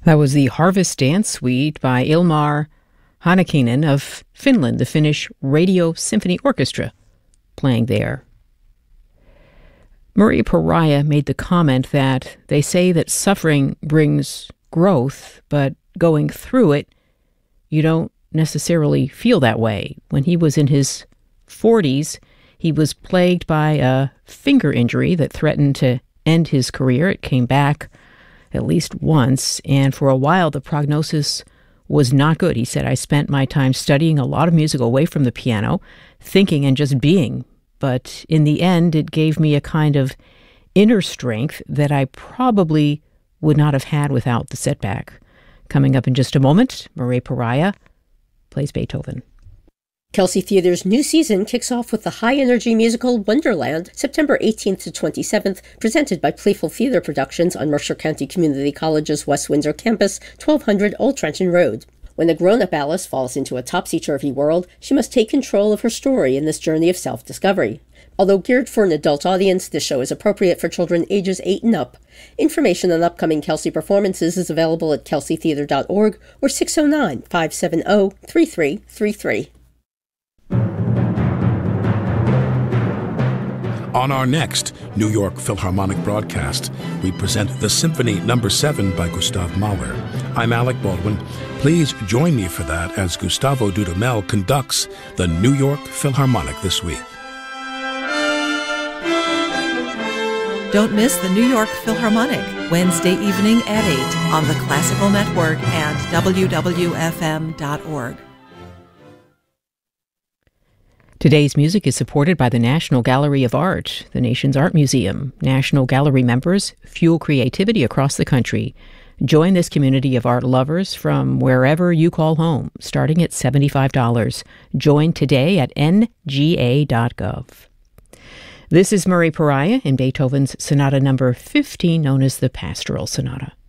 That was the Harvest Dance Suite by Ilmar Hanakinen of Finland, the Finnish Radio Symphony Orchestra, playing there. Maria Pariah made the comment that they say that suffering brings growth, but going through it, you don't necessarily feel that way. When he was in his 40s, he was plagued by a finger injury that threatened to end his career. It came back at least once, and for a while the prognosis was not good. He said, I spent my time studying a lot of music away from the piano, thinking and just being. But in the end, it gave me a kind of inner strength that I probably would not have had without the setback. Coming up in just a moment, Maria Pariah plays Beethoven. Kelsey Theater's new season kicks off with the high-energy musical Wonderland, September 18th to 27th, presented by Playful Theater Productions on Mercer County Community College's West Windsor campus, 1200 Old Trenton Road. When the grown-up Alice falls into a topsy-turvy world, she must take control of her story in this journey of self-discovery. Although geared for an adult audience, this show is appropriate for children ages 8 and up. Information on upcoming Kelsey performances is available at kelseytheater.org or 609-570-3333. On our next New York Philharmonic broadcast, we present the Symphony No. 7 by Gustav Mahler. I'm Alec Baldwin. Please join me for that as Gustavo Dudamel conducts the New York Philharmonic this week. Don't miss the New York Philharmonic, Wednesday evening at 8 on the Classical Network and wwfm.org. Today's music is supported by the National Gallery of Art, the nation's art museum. National Gallery members fuel creativity across the country. Join this community of art lovers from wherever you call home, starting at $75. Join today at nga.gov. This is Maria Pariah in Beethoven's Sonata No. 15, known as the Pastoral Sonata.